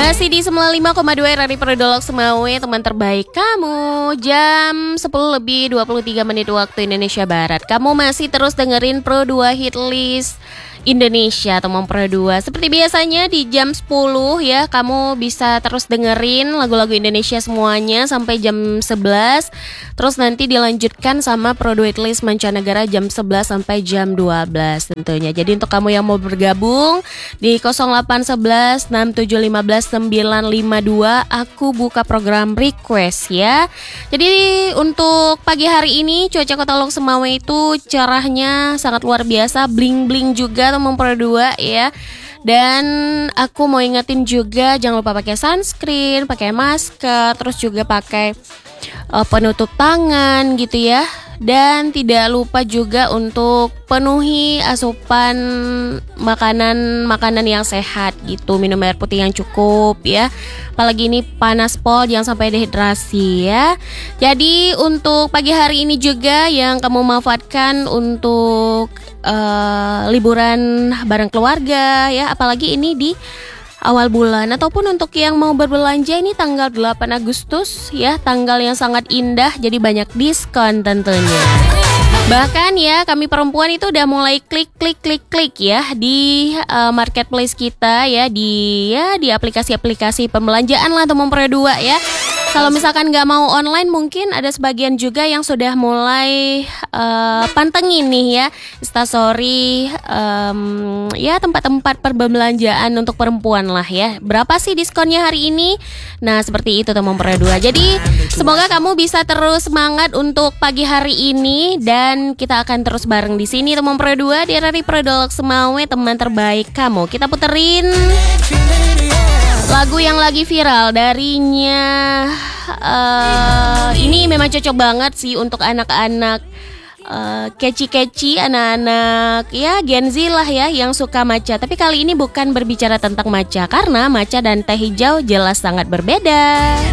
Masih di 95,2 Radio Produlog Semawe, teman terbaik kamu. Jam 10:23 waktu Indonesia Barat. Kamu masih terus dengerin Pro 2 Hit List Indonesia, teman Pro 2. Seperti biasanya di jam 10 ya, kamu bisa terus dengerin lagu-lagu Indonesia semuanya sampai jam 11. Terus nanti dilanjutkan sama Pro 2 Hit List mancanegara jam 11 sampai jam 12 tentunya. Jadi untuk kamu yang mau bergabung di 0811 6715 952 aku buka program request ya. Jadi untuk pagi hari ini cuaca Kota Lok Semawe itu cerahnya sangat luar biasa, bling-bling juga teman Pro 2 ya. Dan aku mau ingetin juga jangan lupa pakai sunscreen, pakai masker, terus juga pakai penutup tangan gitu ya. Dan tidak lupa juga untuk penuhi asupan makanan yang sehat gitu. Minum air putih yang cukup ya. Apalagi ini panas pol, jangan sampai dehidrasi ya. Jadi untuk pagi hari ini juga yang kamu manfaatkan untuk liburan bareng keluarga ya. Apalagi ini di awal bulan, ataupun untuk yang mau berbelanja ini tanggal 8 Agustus ya, tanggal yang sangat indah, jadi banyak diskon tentunya. Bahkan ya kami perempuan itu udah mulai klik ya di marketplace kita ya, di aplikasi-aplikasi pembelanjaan lah teman Pro 2 ya. Kalau misalkan nggak mau online, mungkin ada sebagian juga yang sudah mulai pantengin nih ya Instastory ya, tempat-tempat perbelanjaan untuk perempuan lah ya. Berapa sih diskonnya hari ini? Nah seperti itu teman Pro 2. Jadi semoga kamu bisa terus semangat untuk pagi hari ini, dan kita akan terus bareng di sini teman Pro 2 di Radio Produlog Semawe, teman terbaik kamu. Kita puterin lagu yang lagi viral darinya. Ini memang cocok banget sih untuk anak-anak keci-keci, anak-anak ya Gen Z lah ya yang suka matcha. Tapi kali ini bukan berbicara tentang matcha, karena matcha dan teh hijau jelas sangat berbeda.